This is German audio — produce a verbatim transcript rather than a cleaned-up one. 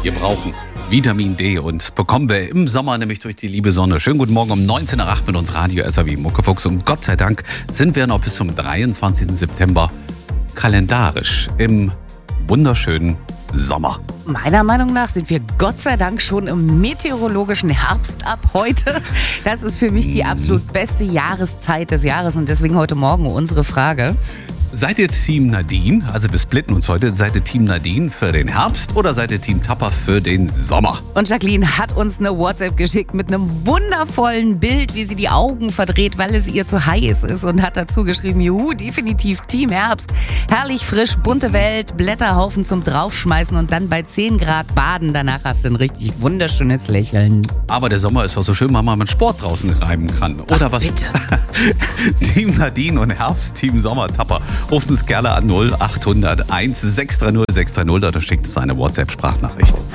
Wir brauchen Vitamin D und bekommen wir im Sommer nämlich durch die liebe Sonne. Schönen guten Morgen um neunzehn Uhr acht mit uns Radio S R W Muckefuchs. Und Gott sei Dank sind wir noch bis zum dreiundzwanzigsten September kalendarisch im wunderschönen Sommer. Meiner Meinung nach sind wir Gott sei Dank schon im meteorologischen Herbst ab heute. Das ist für mich die absolut beste Jahreszeit des Jahres und deswegen heute Morgen unsere Frage. Seid ihr Team Nadine, also wir splitten uns heute, seid ihr Team Nadine für den Herbst oder seid ihr Team Tapper für den Sommer? Und Jacqueline hat uns eine WhatsApp geschickt mit einem wundervollen Bild, wie sie die Augen verdreht, weil es ihr zu heiß ist und hat dazu geschrieben, juhu, definitiv Team Herbst. Herrlich frisch, bunte Welt, Blätterhaufen zum Draufschmeißen und dann bei zehn Grad baden. Danach hast du ein richtig wunderschönes Lächeln. Aber der Sommer ist doch so schön, weil man mit Sport draußen reiben kann. Oder Ach, was? Bitte. Team Nadine und Herbst, Team Sommer, Tapper. Ruft uns gerne an null acht hundert eins sechs drei null sechs drei null oder schickt es eine WhatsApp-Sprachnachricht.